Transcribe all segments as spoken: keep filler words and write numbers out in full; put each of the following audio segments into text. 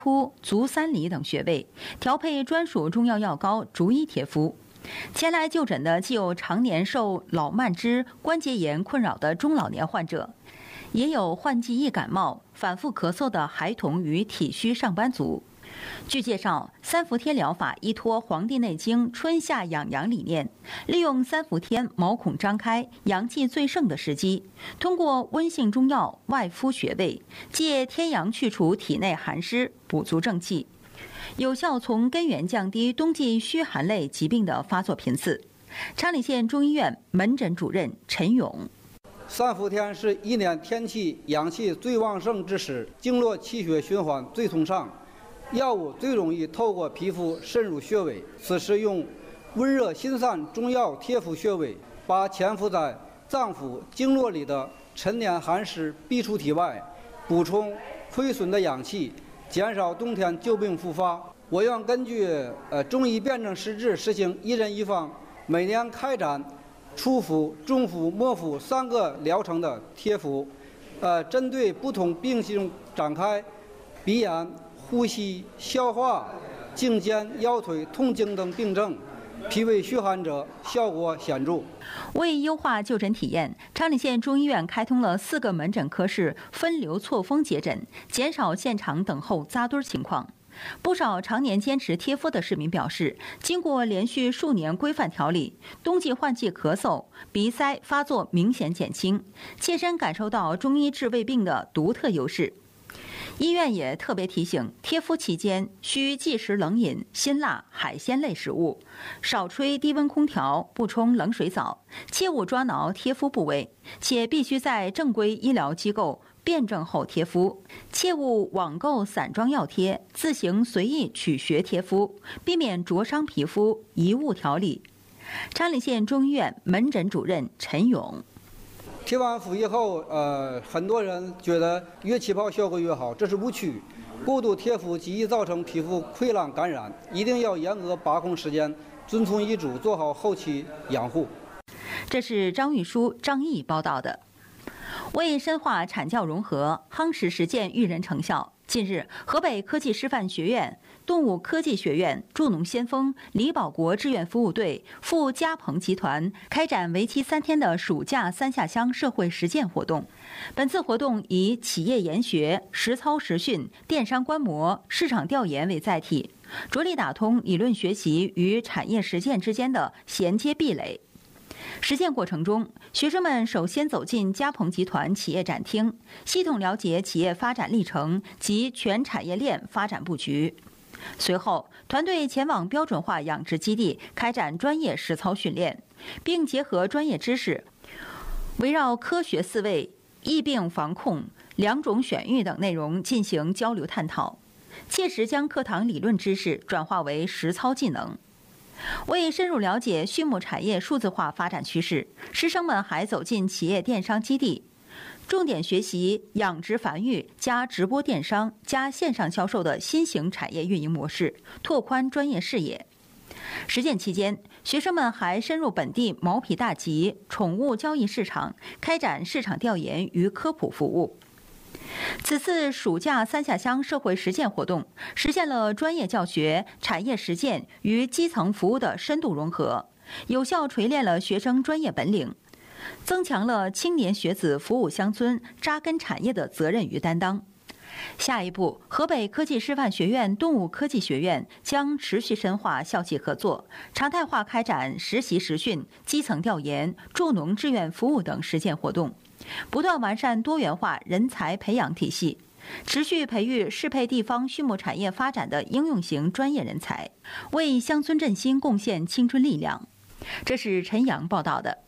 扑、足三里等穴位，调配专属中药药膏，逐一贴敷。前来就诊的既有常年受老慢支、关节炎困扰的中老年患者，也有患季易感冒、反复咳嗽的孩童与体虚上班族。据介绍，三伏天疗法依托《黄帝内经》春夏养阳理念，利用三伏天毛孔张开、阳气最盛的时机，通过温性中药外敷穴位，借天阳去除体内寒湿，补足正气，有效从根源降低冬季虚寒类疾病的发作频次。昌岭县中医院门诊主任陈勇： 三伏天是一年天气阳气最旺盛之时，经络气血循环最通畅，药物最容易透过皮肤渗入穴位。此时用温热辛散中药贴敷穴位，把潜伏在脏腑经络里的陈年寒湿逼出体外，补充亏损的阳气，减少冬天旧病复发。我院根据呃中医辨证施治，实行一人一方，每年开展初敷、中敷、末敷三个疗程的贴敷，呃，针对不同病情展开鼻炎、呼吸、消化、颈肩、腰腿痛经等病症，脾胃虚寒者效果显著。 为优化就诊体验，昌岭县中医院开通了四个门诊科室分流错峰接诊，减少现场等候扎堆情况。不少常年坚持贴敷的市民表示，经过连续数年规范调理，冬季换季咳嗽、鼻塞发作明显减轻，切身感受到中医治胃病的独特优势。医院也特别提醒，贴敷期间需忌食冷饮、辛辣、海鲜类食物，少吹低温空调，不冲冷水澡，切勿抓挠贴敷部位，且必须在正规医疗机构辩证后贴敷，切勿网购散装药贴，自行随意取穴贴敷，避免灼伤皮肤，贻误调理。昌岭县中医院门诊主任陈勇： 贴完敷以后，呃，很多人觉得越起泡效果越好，这是误区。过度贴敷极易造成皮肤溃烂感染，一定要严格把控时间，遵从医嘱，做好后期养护。 这是张玉书、张毅报道的。为深化产教融合，夯实实践育人成效，近日，河北科技师范学院、动物科技学院、助农先锋、李保国志愿服务队、富嘉鹏集团开展为期三天的暑假三下乡社会实践活动。本次活动以企业研学、实操实训、电商观摩、市场调研为载体，着力打通理论学习与产业实践之间的衔接壁垒。实践过程中，学生们首先走进嘉鹏集团企业展厅，系统了解企业发展历程及全产业链发展布局。随后，团队前往标准化养殖基地开展专业实操训练，并结合专业知识，围绕科学饲喂、疫病防控、良种选育等内容进行交流探讨，切实将课堂理论知识转化为实操技能。为深入了解畜牧产业数字化发展趋势，师生们还走进企业电商基地，重点学习养殖繁育加直播电商加线上销售的新型产业运营模式，拓宽专业视野。实践期间，学生们还深入本地毛坯大集、宠物交易市场，开展市场调研与科普服务。此次暑假三下乡社会实践活动实现了专业教学、产业实践与基层服务的深度融合，有效锤炼了学生专业本领，增强了青年学子服务乡村、扎根产业的责任与担当。下一步，河北科技师范学院动物科技学院将持续深化校际合作，常态化开展实习实训、基层调研、助农志愿服务等实践活动，不断完善多元化人才培养体系，持续培育适配地方畜牧产业发展的应用型专业人才，为乡村振兴贡献青春力量。这是陈阳报道的。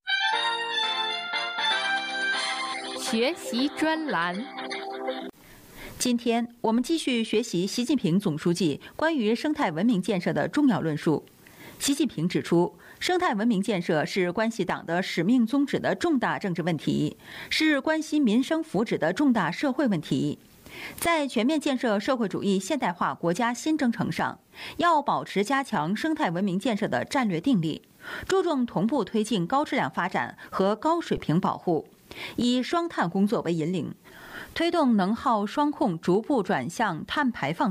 学习专栏。 今天我们继续学习习近平总书记关于生态文明建设的重要论述。习近平指出，生态文明建设是关系党的使命宗旨的重大政治问题，是关心民生福祉的重大社会问题。在全面建设社会主义现代化国家新征程上，要保持加强生态文明建设的战略定力，注重同步推进高质量发展和高水平保护，以双碳工作为引领， 推动能耗双控逐步转向碳排放